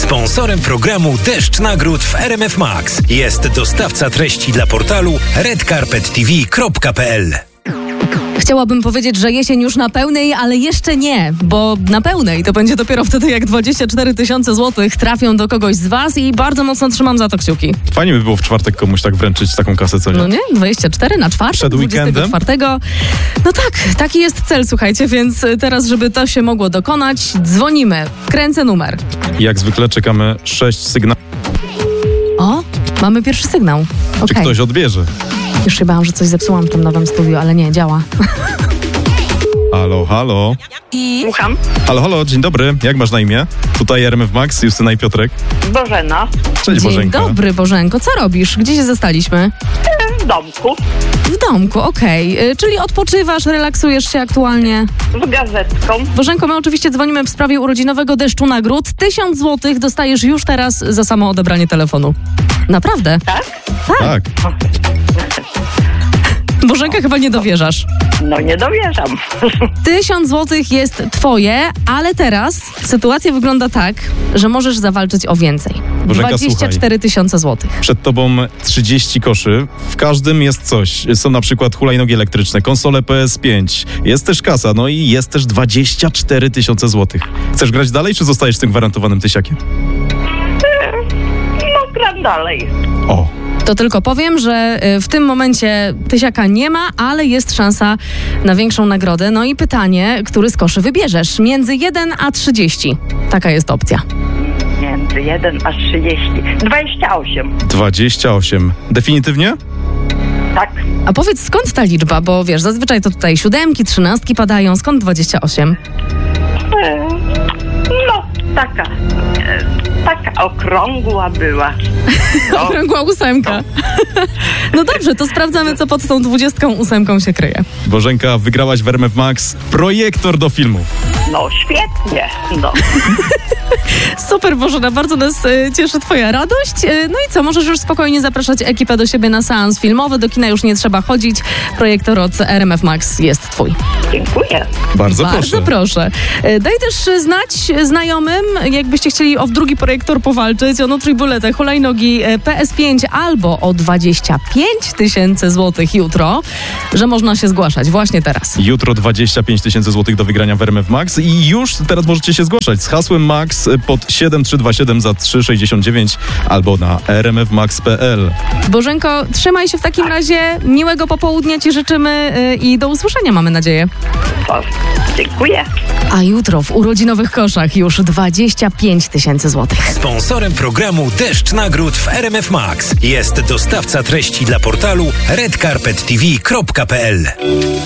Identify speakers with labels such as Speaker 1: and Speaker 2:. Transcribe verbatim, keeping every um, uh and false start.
Speaker 1: Sponsorem programu Deszcz Nagród w R M F Max jest dostawca treści dla portalu red carpet t v kropka p l.
Speaker 2: Chciałabym powiedzieć, że jesień już na pełnej, ale jeszcze nie, bo na pełnej to będzie dopiero wtedy, jak dwadzieścia cztery tysiące złotych trafią do kogoś z was i bardzo mocno trzymam za to kciuki.
Speaker 3: Fajnie by było w czwartek komuś tak wręczyć taką kasę, co nie?
Speaker 2: No nie? dwadzieścia cztery na czwartek,
Speaker 3: przed
Speaker 2: dwudziestego
Speaker 3: weekendem?
Speaker 2: czwartego. No tak, taki jest cel, słuchajcie, więc teraz, żeby to się mogło dokonać, dzwonimy. Kręcę numer.
Speaker 3: Jak zwykle czekamy sześć sygnałów.
Speaker 2: O, mamy pierwszy sygnał.
Speaker 3: Czy
Speaker 2: Okej.
Speaker 3: ktoś odbierze?
Speaker 2: Już się bałam, że coś zepsułam w tym nowym studiu, ale nie, działa.
Speaker 3: Halo, halo.
Speaker 4: Słucham.
Speaker 3: Halo, halo, dzień dobry. Jak masz na imię? Tutaj R M F Max, Justyna i Piotrek.
Speaker 4: Bożena.
Speaker 3: Cześć,
Speaker 2: Dzień
Speaker 3: Bożenka.
Speaker 2: dobry, Bożenko. Co robisz? Gdzie się zastaliśmy?
Speaker 4: W domku.
Speaker 2: W domku, okej. Y, Czyli odpoczywasz, relaksujesz się aktualnie.
Speaker 4: Z gazetką.
Speaker 2: Bożenko, my oczywiście dzwonimy w sprawie urodzinowego deszczu nagród. Tysiąc złotych dostajesz już teraz za samo odebranie telefonu. Naprawdę?
Speaker 4: Tak?
Speaker 3: Tak.
Speaker 2: Bożenka, chyba nie dowierzasz.
Speaker 4: No nie dowierzam.
Speaker 2: Tysiąc złotych jest twoje, ale teraz sytuacja wygląda tak, że możesz zawalczyć o więcej.
Speaker 3: Bożenka,
Speaker 2: dwadzieścia cztery tysiące złotych.
Speaker 3: Przed tobą trzydzieści koszy. W każdym jest coś. Są na przykład hulajnogi elektryczne, konsole P S pięć. Jest też kasa, no i jest też dwadzieścia cztery tysiące złotych. Chcesz grać dalej, czy zostajesz z tym gwarantowanym tysiakiem?
Speaker 4: No gram dalej.
Speaker 3: O.
Speaker 2: To tylko powiem, że y, w tym momencie tysiaka nie ma, ale jest szansa na większą nagrodę. No i pytanie, który z koszy wybierzesz? Między jeden a trzydzieści. Taka jest opcja.
Speaker 4: Między jeden a trzydzieści. dwadzieścia osiem.
Speaker 3: dwadzieścia osiem. Definitywnie?
Speaker 4: Tak.
Speaker 2: A powiedz, skąd ta liczba? Bo wiesz, zazwyczaj to tutaj siódemki, trzynastki padają. Skąd dwadzieścia osiem?
Speaker 4: E, No, taka. e, Taka okrągła była. No,
Speaker 2: Okrągła ósemka. No dobrze, to sprawdzamy, co pod tą dwudziestką ósemką się kryje.
Speaker 3: Bożenka, wygrałaś w R M F Max projektor do filmów.
Speaker 4: no świetnie. No.
Speaker 2: Super, Bożena, bardzo nas y, cieszy twoja radość. Y, no i co, możesz już spokojnie zapraszać ekipę do siebie na seans filmowy. Do kina już nie trzeba chodzić. Projektor od R M F Max jest twój.
Speaker 4: Dziękuję.
Speaker 3: Bardzo,
Speaker 2: Bardzo
Speaker 3: proszę.
Speaker 2: proszę. Y, Daj też znać znajomym, jakbyście chcieli o drugi projektor powalczyć, o Nutribuletę, hulajnogi y, P S pięć albo o dwadzieścia pięć tysięcy złotych jutro, że można się zgłaszać właśnie teraz.
Speaker 3: Jutro dwadzieścia pięć tysięcy złotych do wygrania w R M F Max i już teraz możecie się zgłaszać z hasłem Max pod siedem trzy dwa siedem za trzy sześćdziesiąt dziewięć albo na r m f max kropka p l.
Speaker 2: Bożenko, trzymaj się w takim razie. Miłego popołudnia ci życzymy y, i do usłyszenia, mamy nadzieję.
Speaker 4: To, dziękuję.
Speaker 2: A jutro w urodzinowych koszach już dwadzieścia pięć tysięcy złotych.
Speaker 1: Sponsorem programu Deszcz Nagród w R M F Max jest dostawca treści dla portalu red carpet t v kropka p l.